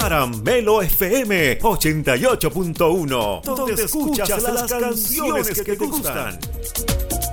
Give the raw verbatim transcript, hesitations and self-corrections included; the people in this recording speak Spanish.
Caramelo F M ochenta y ocho punto uno, donde escuchas las canciones que te gustan.